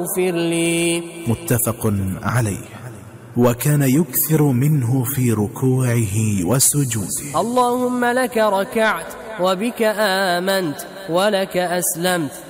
اغفر لي. متفق عليه. وكان يكثر منه في ركوعه وسجوده. اللهم لك ركعت وبك آمنت ولك أسلمت